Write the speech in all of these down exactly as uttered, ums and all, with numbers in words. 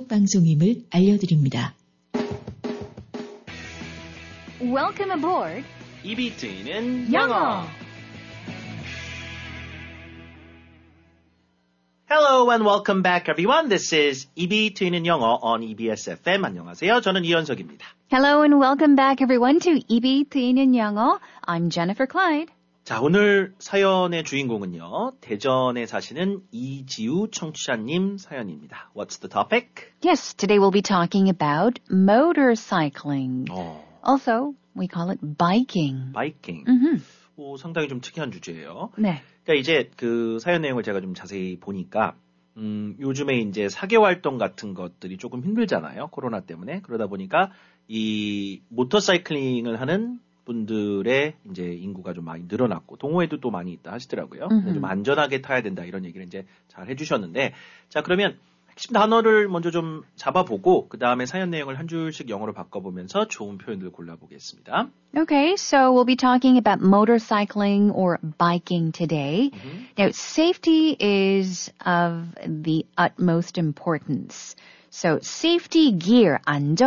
방송임을 알려드립니다. Welcome aboard. 입이 트이는 영어. Hello and welcome back, everyone. This is 입이 트이는 영어 on 이비에스 에프엠. 안녕하세요. 저는 이현석입니다. Hello and welcome back, everyone, to 입이 트이는 영어. I'm Jennifer Clyde. 자, 오늘 사연의 주인공은요. 대전에 사시는 이지우 청취자님 사연입니다. What's the topic? Yes, today we'll be talking about motorcycling. 어, Also, we call it biking. 바이킹. Mm-hmm. 오, 상당히 좀 특이한 주제예요. 네. 그러니까 이제 그 사연 내용을 제가 좀 자세히 보니까 음, 요즘에 이제 사계 활동 같은 것들이 조금 힘들잖아요. 코로나 때문에. 그러다 보니까 이 모터사이클링을 하는 분들의 이제 인구가 좀 많이 늘어났고 동호회도 또 많이 있다 하시더라고요. 음흠. 좀 안전하게 타야 된다 이런 얘기를 이제 잘 해주셨는데 자 그러면 핵심 단어를 먼저 좀 잡아보고 그 다음에 사연 내용을 한 줄씩 영어로 바꿔보면서 좋은 표현들 골라보겠습니다. Okay, so we'll be talking about motorcycling or biking today. Mm-hmm. Now, safety is of the utmost importance. So, safety gear,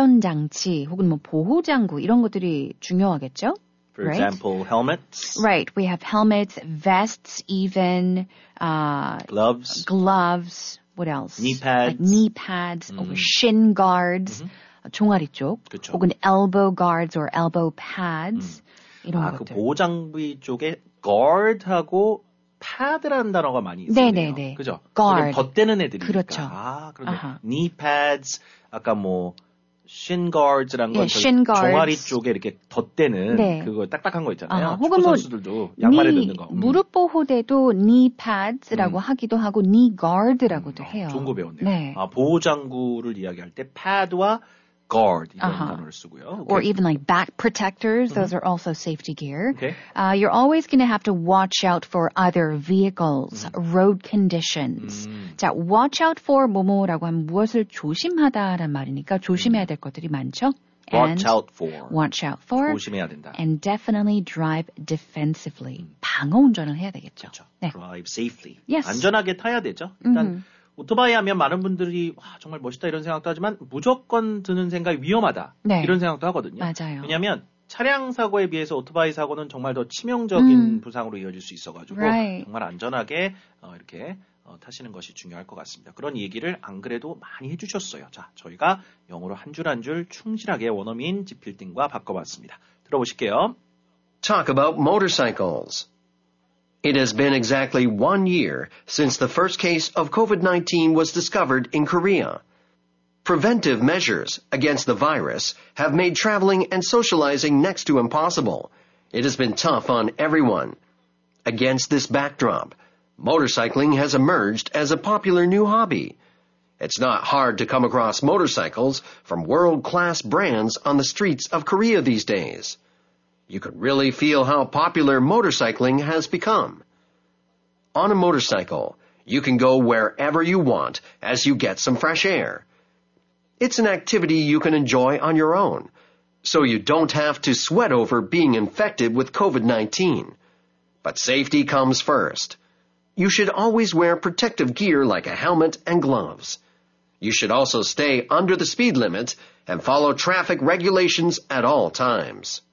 안전장치, 혹은 뭐 보호장구, 이런 것들이 중요하겠죠? For right? example, helmets, Right. We have helmets, vests, even, uh, gloves, gloves. What else? knee pads. Like knee pads, or shin guards, 종아리 쪽, 그쵸. 혹은 elbow guards or elbow pads. 이런 아, 그 것들. 보호장비 쪽에 guard하고 pad라는 단어가 많이 있어요. 네네네. 그죠? guard. 덧대는 애들이니까. 그렇죠. 아, 그런데 아하. knee pads, 아까 뭐 shin guards라는 건 예, 저희 shin guards. 종아리 쪽에 이렇게 덧대는 네. 그거 딱딱한 거 있잖아요. 아하, 축구 혹은 뭐 선수들도 양말에 knee, 넣는 거. 음. 무릎 보호대도 knee pads라고 음. 하기도 하고 knee guard라고도 어, 해요. 좋은 거 배웠네요. 네. 아, 보호장구를 이야기할 때 pad와 guard 이런 아하. 단어를 쓰고요. Or 오케이. even like back protectors, those are also safety gear. Okay. Uh, you're always going to have to watch out for other vehicles, road conditions. 음. 자, watch out for 뭐뭐라고 하면 무엇을 조심하다라는 말이니까 조심해야 될 것들이 많죠. watch And out for. watch out for. 조심해야 된다. And definitely drive defensively. 방어 운전을 해야 되겠죠. 그렇죠. 네. drive safely. Yes. 안전하게 타야 되죠. 일단 음. 오토바이 하면 많은 분들이 와, 정말 멋있다 이런 생각도 하지만 무조건 드는 생각이 위험하다. 네. 이런 생각도 하거든요. 맞아요. 왜냐하면 차량 사고에 비해서 오토바이 사고는 정말 더 치명적인 음. 부상으로 이어질 수 있어가지고 Right. 정말 안전하게 어, 이렇게 어, 타시는 것이 중요할 것 같습니다. 그런 얘기를 안 그래도 많이 해주셨어요. 자, 저희가 영어로 한 줄 한 줄 충실하게 원어민 지필딩과 바꿔봤습니다. 들어보실게요. Talk about motorcycles. It has been exactly one year since the first case of covid nineteen was discovered in Korea. Preventive measures against the virus have made traveling and socializing next to impossible. It has been tough on everyone. Against this backdrop, motorcycling has emerged as a popular new hobby. It's not hard to come across motorcycles from world-class brands on the streets of Korea these days. You could really feel how popular motorcycling has become. On a motorcycle, you can go wherever you want as you get some fresh air. It's an activity you can enjoy on your own, so you don't have to sweat over being infected with covid nineteen. But safety comes first. You should always wear protective gear like a helmet and gloves. You should also stay under the speed limit and follow traffic regulations at all times.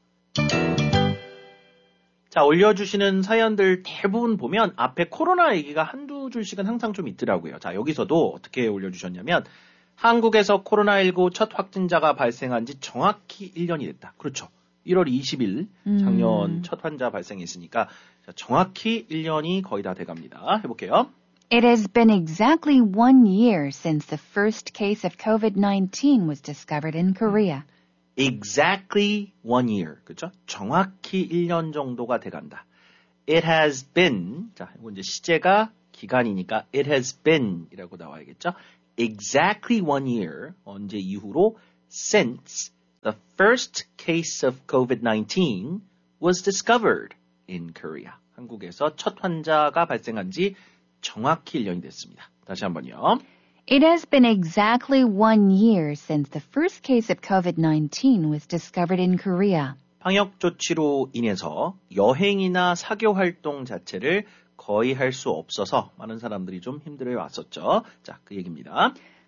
자, 올려주시는 사연들 대부분 보면 앞에 코로나 얘기가 한두 줄씩은 항상 좀 있더라고요. 자, 여기서도 어떻게 올려주셨냐면 한국에서 코로나십구 첫 확진자가 발생한 지 정확히 일 년이 됐다. 그렇죠. 일월 이십일 작년 음. 첫 환자 발생했으니까 자, 정확히 일 년이 거의 다 돼갑니다. 해볼게요. It has been exactly one year since the first case of covid nineteen was discovered in Korea. Exactly one year. 그렇죠? 정확히 일 년 정도가 돼간다. It has been. 자, 이거 이제 시제가 기간이니까 it has been 이라고 나와야겠죠? Exactly one year. 언제 이후로 since the first case of covid nineteen was discovered in Korea. 한국에서 첫 환자가 발생한 지 정확히 일 년이 됐습니다. 다시 한번요. It has been exactly one year since the first case of covid nineteen was discovered in Korea. 방역 조치로 인해서 여행이나 사교 활동 자체를 거의 할 수 없어서 많은 사람들이 좀 힘들어 왔었죠. 자, 그 얘기입니다.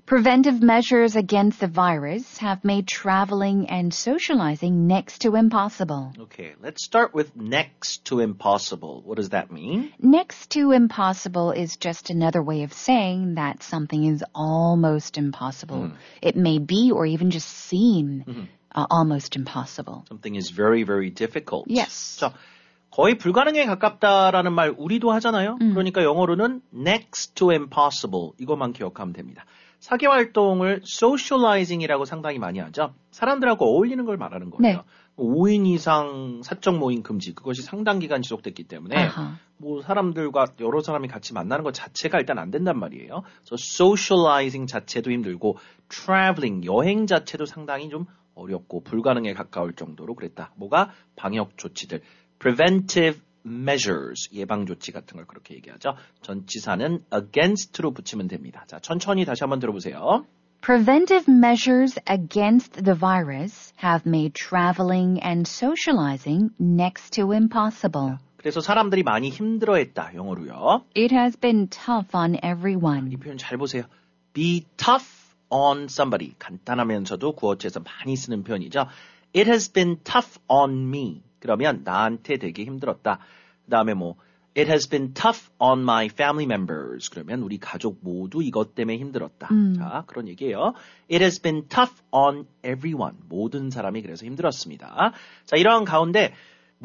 Preventive measures against the virus have made traveling and socializing next to impossible. Okay, let's start with next to impossible. What does that mean? Next to impossible is just another way of saying that something is almost impossible. Mm. It may be or even just seem Mm-hmm. uh, almost impossible. Something is very, very difficult. Yes. 자, 거의 불가능에 가깝다라는 말 우리도 하잖아요. 음. 그러니까 영어로는 next to impossible 이것만 기억하면 됩니다. 사교활동을 socializing이라고 상당히 많이 하죠. 사람들하고 어울리는 걸 말하는 거예요. 네. 오 인 이상 사적 모임 금지 그것이 상당 기간 지속됐기 때문에 아하. 뭐 사람들과 여러 사람이 같이 만나는 것 자체가 일단 안 된단 말이에요. 그래서 socializing 자체도 힘들고 traveling 여행 자체도 상당히 좀 어렵고 불가능에 가까울 정도로 그랬다. 뭐가? 방역 조치들. preventive measures, 예방 조치 같은 걸 그렇게 얘기하죠. 전치사는 against로 붙이면 됩니다. 자, 천천히 다시 한번 들어보세요. Preventive measures against the virus have made traveling and socializing next to impossible. 그래서 사람들이 많이 힘들어했다, 영어로요. It has been tough on everyone. 이 표현 잘 보세요. Be tough on somebody. 간단하면서도 구어체에서 많이 쓰는 표현이죠. It has been tough on me. 그러면 나한테 되게 힘들었다. 그 다음에 뭐 It has been tough on my family members. 그러면 우리 가족 모두 이것 때문에 힘들었다. 음. 자, 그런 얘기예요. It has been tough on everyone. 모든 사람이 그래서 힘들었습니다. 자, 이러한 가운데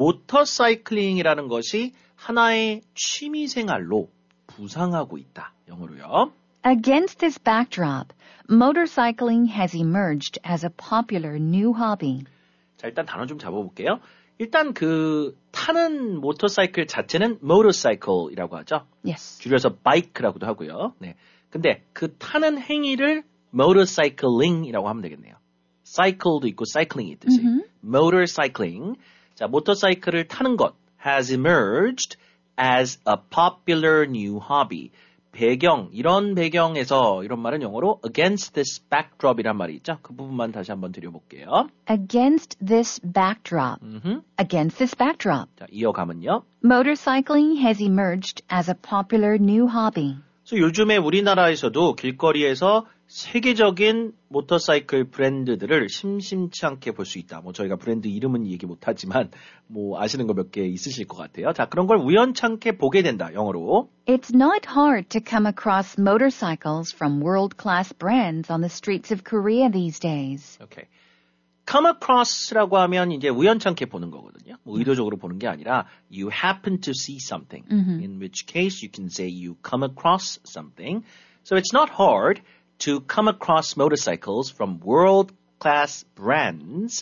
모터사이클링이라는 것이 하나의 취미 생활로 부상하고 있다. 영어로요. Against this backdrop, motorcycling has emerged as a popular new hobby. 자, 일단 단어 좀 잡아볼게요. 일단 그 타는 모터사이클 자체는 motorcycle이라고 하죠. Yes. 줄여서 bike라고도 하고요. 네. 근데 그 타는 행위를 motorcycling이라고 하면 되겠네요. cycle도 있고 cycling이 있듯이. Mm-hmm. motorcycling. 자, 모터사이클을 타는 것 has emerged as a popular new hobby. 배경, 이런 배경에서 이런 말은 영어로 against this backdrop이란 말이 있죠. 그 부분만 다시 한번 드려볼게요. Against this backdrop. 음흠. Against this backdrop. 자, 이어가면요. Motorcycling has emerged as a popular new hobby. 그래서 요즘에 우리나라에서도 길거리에서 세계적인 모터사이클 브랜드들을 심심치 않게 볼 수 있다. 뭐 저희가 브랜드 이름은 얘기 못하지만 뭐 아시는 거 몇 개 있으실 것 같아요. 자, 그런 걸 우연찮게 보게 된다. 영어로. It's not hard to come across motorcycles from world-class brands on the streets of Korea these days. 오케이. come across라고 하면 이제 우연찮게 보는 거거든요. 뭐 의도적으로 보는 게 아니라 you happen to see something. Mm-hmm. In which case you can say you come across something. So it's not hard to come across motorcycles from world-class brands.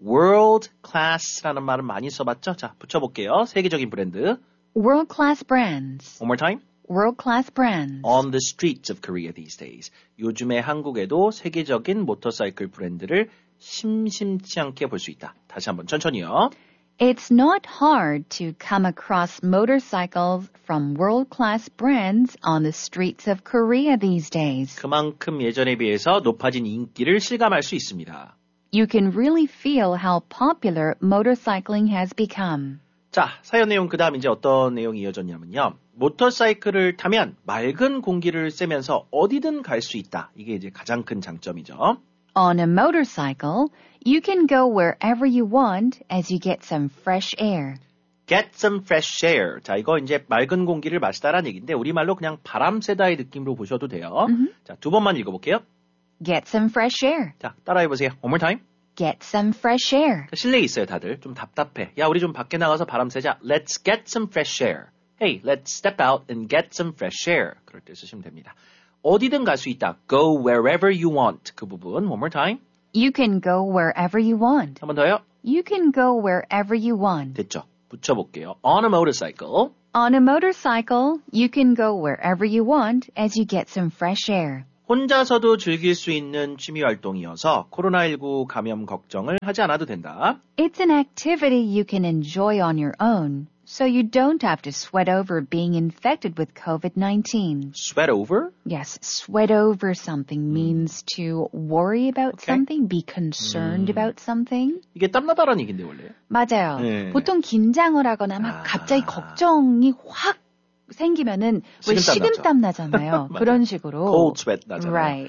world-class라는 말은 많이 써봤죠? 자, 붙여볼게요. 세계적인 브랜드. World-class brands. One more time. World-class brands. On the streets of Korea these days. 요즘에 한국에도 세계적인 모터사이클 브랜드를 심심치 않게 볼 수 있다. 다시 한번 천천히요. It's not hard to come across motorcycles from world-class brands on the streets of Korea these days. 그만큼 예전에 비해서 높아진 인기를 실감할 수 있습니다. You can really feel how popular motorcycling has become. 자, 사연 내용 그 다음 이제 어떤 내용이 이어졌냐면요. 모터사이클을 타면 맑은 공기를 쐬면서 어디든 갈 수 있다. 이게 이제 가장 큰 장점이죠. On a motorcycle, you can go wherever you want as you get some fresh air. Get some fresh air. 자, 이거 이제 맑은 공기를 마시다라는 얘기인데 우리말로 그냥 바람 쐬다의 느낌으로 보셔도 돼요. Mm-hmm. 자, 두 번만 읽어볼게요. Get some fresh air. 자, 따라해보세요. One more time. Get some fresh air. 자, 실내에 있어요, 다들. 좀 답답해. 야, 우리 좀 밖에 나가서 바람 쐬자. Let's get some fresh air. Hey, let's step out and get some fresh air. 그럴 때 쓰시면 됩니다. 어디든 갈 수 있다. Go wherever you want. 그 부분. One more time. You can go wherever you want. 한 번 더요. You can go wherever you want. 됐죠. 붙여볼게요. On a motorcycle. On a motorcycle, you can go wherever you want as you get some fresh air. 혼자서도 즐길 수 있는 취미 활동이어서 코로나십구 감염 걱정을 하지 않아도 된다. It's an activity you can enjoy on your own, so you don't have to sweat over being infected with covid nineteen. Sweat over? Yes, sweat over something means to worry about Okay. something, be concerned about something. 이게 땀나다라는 얘기인데 원래. 맞아요. 네. 보통 긴장을 하거나 막 아. 갑자기 걱정이 확 생기면은 왜 식은땀 식은땀 나잖아요. 그런 식으로. Cold sweat 나잖아요. Right.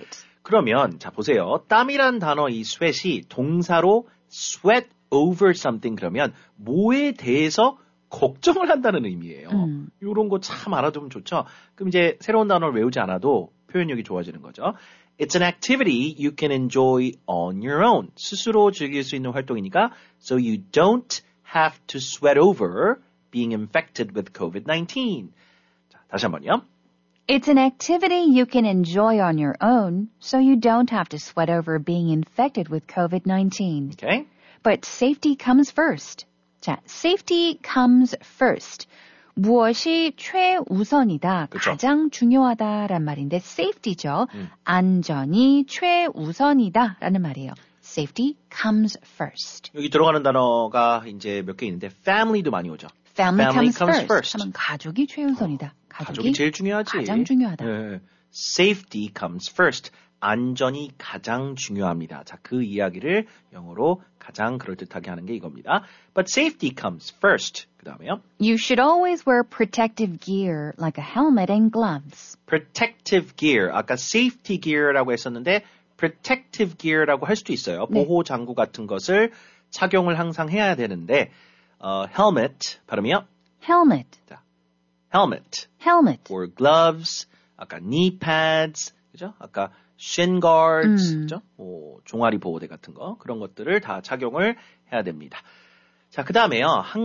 그러면 자 보세요. 땀이란 단어 이 sweat이 동사로 sweat over something 그러면 뭐에 대해서 걱정을 한다는 의미예요. 음. 이런 거 참 알아두면 좋죠. 그럼 이제 새로운 단어를 외우지 않아도 표현력이 좋아지는 거죠. It's an activity you can enjoy on your own. 스스로 즐길 수 있는 활동이니까 so you don't have to sweat over being infected with covid nineteen. 자, 다시 한번요. It's an activity you can enjoy on your own, so you don't have to sweat over being infected with covid nineteen. Okay? But safety comes first. 자, safety comes first. 무엇이 최우선이다, 그쵸. 가장 중요하다란 말인데 safety죠. 음. 안전이 최우선이다라는 말이에요. Safety comes first. 여기 들어가는 단어가 이제 몇 개 있는데 family도 많이 오죠. Family, Family comes, comes first. first. 하면 가족이 최우선이다. 가족이, 가족이 제일 중요하지. 가장 중요하다. 네. Safety comes first. 안전이 가장 중요합니다. 자, 그 이야기를 영어로 가장 그럴듯하게 하는 게 이겁니다. But safety comes first. 그 다음에요. You should always wear protective gear like a helmet and gloves. Protective gear. 아까 safety gear라고 했었는데 protective gear라고 할 수도 있어요. 네. 보호 장구 같은 것을 착용을 항상 해야 되는데 어, helmet 발음이요. Helmet, 자, helmet. helmet. or gloves. 아까 knee pads. 그죠? 아까 shin guards. 음. 그죠? 뭐 종아리 보호대 같은 거. 그런 것들을 다 착용을 해야 됩니다. 자, 그 다음에요.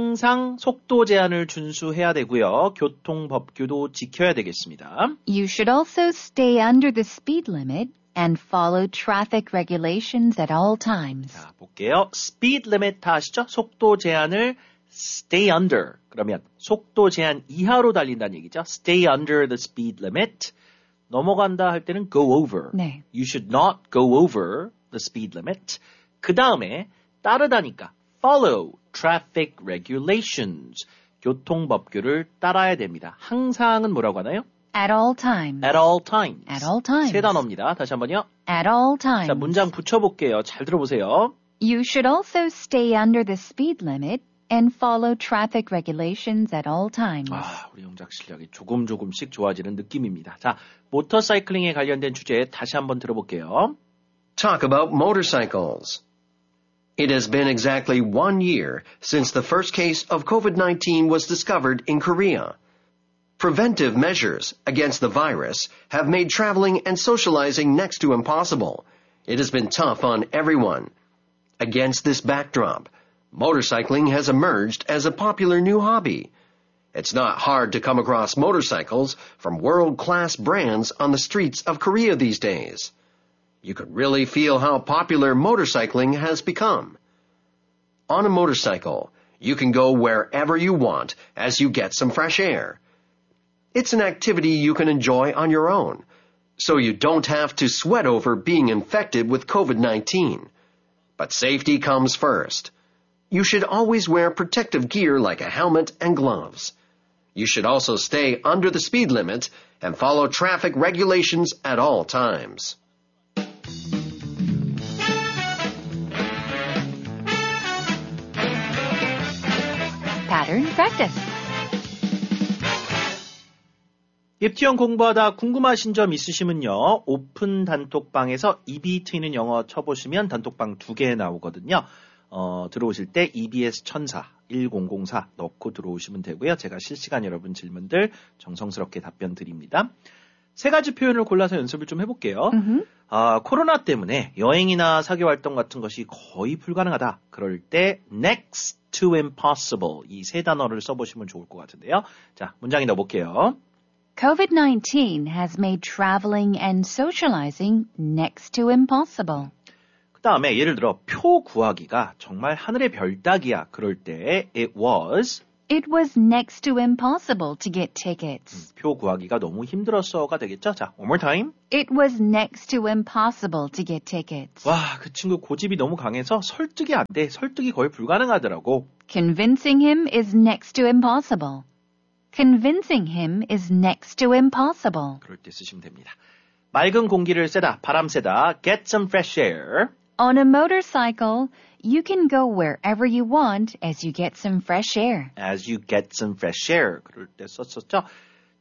항상 속도 제한을 준수해야 되고요. 교통법규도 지켜야 되겠습니다. You should also stay under the speed limit and follow traffic regulations at all times. 자, 볼게요. speed limit 다 아시죠? 속도 제한을 stay under. 그러면 속도 제한 이하로 달린다는 얘기죠. stay under the speed limit. 넘어간다 할 때는 go over. 네. You should not go over the speed limit. 그 다음에 따르다니까 follow traffic regulations. 교통법규를 따라야 됩니다. 항상은 뭐라고 하나요? At all times. at all times. At all times. 세 단어입니다. 다시 한번요. At all times. 자, 문장 붙여볼게요. 잘 들어보세요. You should also stay under the speed limit and follow traffic regulations at all times. 아, 우리 영작 실력이 조금 조금씩 좋아지는 느낌입니다. 자, 모터사이클링에 관련된 주제 다시 한번 들어볼게요. Talk about motorcycles. It has been exactly one year since the first case of covid nineteen was discovered in Korea. Preventive measures against the virus have made traveling and socializing next to impossible. It has been tough on everyone. Against this backdrop, motorcycling has emerged as a popular new hobby. It's not hard to come across motorcycles from world-class brands on the streets of Korea these days. You could really feel how popular motorcycling has become. On a motorcycle, you can go wherever you want as you get some fresh air. It's an activity you can enjoy on your own, so you don't have to sweat over being infected with covid nineteen. But safety comes first. You should always wear protective gear like a helmet and gloves. You should also stay under the speed limit and follow traffic regulations at all times. Pattern practice. 입티형 공부하다 궁금하신 점 있으시면요. 오픈 단톡방에서 이비 트이는 영어 쳐보시면 단톡방 두 개 나오거든요. 어, 들어오실 때 이비에스 천사 일공공사 넣고 들어오시면 되고요. 제가 실시간 여러분 질문들 정성스럽게 답변 드립니다. 세 가지 표현을 골라서 연습을 좀 해볼게요. 아, 코로나 때문에 여행이나 사교 활동 같은 것이 거의 불가능하다. 그럴 때 next to impossible 이 세 단어를 써보시면 좋을 것 같은데요. 자, 문장에 넣어볼게요. covid nineteen has made traveling and socializing next to impossible. 그 다음에 예를 들어 표 구하기가 정말 하늘의 별 따기야. 그럴 때 it was It was next to impossible to get tickets. 표 구하기가 너무 힘들었어가 되겠죠? 자, one more time. It was next to impossible to get tickets. 와, 그 친구 고집이 너무 강해서 설득이 안 돼. 설득이 거의 불가능하더라고. Convincing him is next to impossible. Convincing him is next to impossible. 그럴 때 쓰시면 됩니다. 맑은 공기를 쐬다, 바람 쐬다, get some fresh air. On a motorcycle, you can go wherever you want as you get some fresh air. As you get some fresh air. 그럴 때 썼었죠.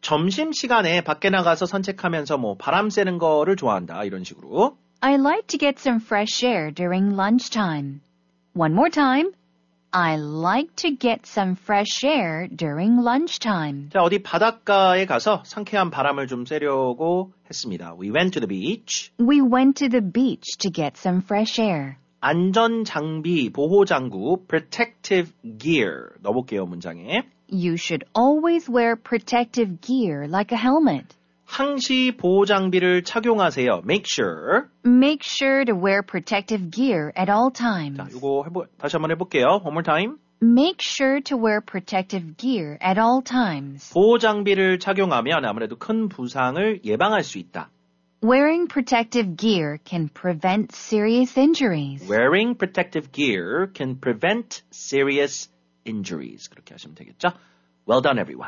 점심시간에 밖에 나가서 산책하면서 뭐 바람 쐬는 거를 좋아한다. 이런 식으로. I like to get some fresh air during lunchtime. One more time. I like to get some fresh air during lunchtime. 자, 어디 바닷가에 가서 상쾌한 바람을 좀 쐬려고 했습니다. We went to the beach. We went to the beach to get some fresh air. 안전장비, 보호장구, protective gear. 넣어볼게요, 문장에. You should always wear protective gear like a helmet. 항시 보호장비를 착용하세요. Make sure. Make sure to wear protective gear at all times. 자, 이거 해보, 다시 한번 해볼게요. One more time. Make sure to wear protective gear at all times. 보호장비를 착용하면 아무래도 큰 부상을 예방할 수 있다. Wearing protective gear can prevent serious injuries. Wearing protective gear can prevent serious injuries. 그렇게 하시면 되겠죠? Well done, everyone.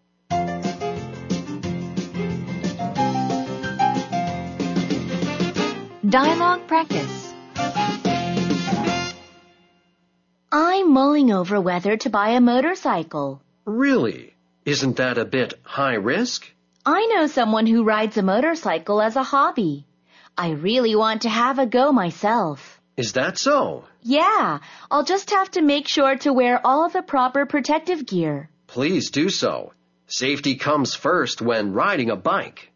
Dialogue practice. I'm mulling over whether to buy a motorcycle. Really? Isn't that a bit high risk? I know someone who rides a motorcycle as a hobby. I really want to have a go myself. Is that so? Yeah, I'll just have to make sure to wear all the proper protective gear. Please do so. Safety comes first when riding a bike.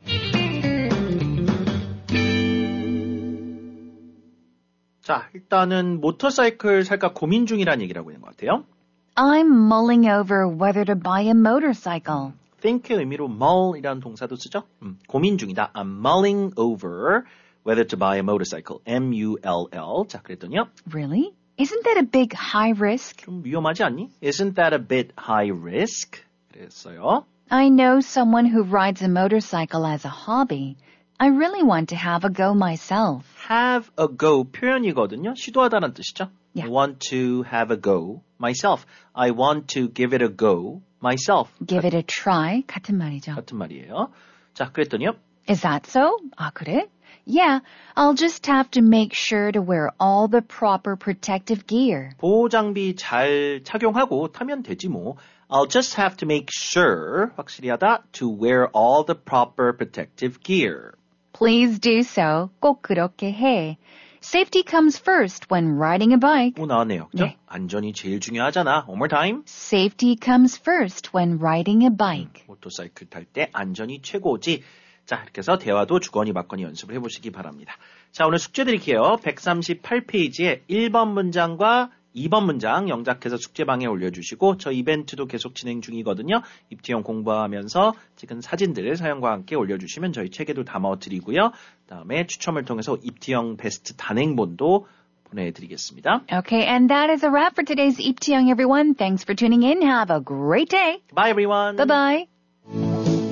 자, 일단은 모터사이클 살까 고민 중이라는 얘기를 하고 있는 것 같아요. I'm mulling over whether to buy a motorcycle. think의 의미로 mull이라는 동사도 쓰죠. 음, 고민 중이다. I'm mulling over whether to buy a motorcycle. M U L L. 자, 그랬더니요. Really? Isn't that a big high risk? 좀 위험하지 않니? Isn't that a bit high risk? 그랬어요. I know someone who rides a motorcycle as a hobby. I really want to have a go myself. have a go 표현이거든요. 시도하다는 뜻이죠. Yeah. I want to have a go myself. I want to give it a go myself. Give it a try. 같은 말이죠. 같은 말이에요. 자, 그랬더니요. Is that so? 아, 그래? Yeah, I'll just have to make sure to wear all the proper protective gear. 보호장비 잘 착용하고 타면 되지 뭐. I'll just have to make sure, 확실히 하다, to wear all the proper protective gear. Please do so. 꼭 그렇게 해. Safety comes first when riding a bike. 오, 나왔네요. 그죠? 네. 안전이 제일 중요하잖아. One more time. Safety comes first when riding a bike. 모터사이클 탈 때 안전이 최고지. 자, 이렇게 해서 대화도 주거니 받거니 연습을 해보시기 바랍니다. 자, 오늘 숙제 드릴게요. 백삼십팔 페이지에 일 번 문장과 이 번 문장 영작해서 숙제방에 올려주시고 저 이벤트도 계속 진행 중이거든요. 입티형 공부하면서 찍은 사진들 사연과 함께 올려주시면 저희 책에도 담아드리고요. 그다음에 추첨을 통해서 입티형 베스트 단행본도 보내드리겠습니다. Okay, and that is a wrap for today's 입티형, everyone. Thanks for tuning in. Have a great day. Bye, everyone. Bye-bye.